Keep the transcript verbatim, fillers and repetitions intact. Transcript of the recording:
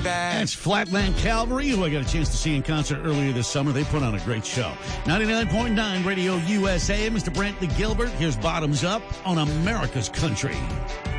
back. That's Flatland Calvary, who I got a chance to see in concert earlier this summer. They put on a great show. ninety-nine point nine Radio U S A. Mister Brantley Gilbert. Here's Bottoms Up on America's Country.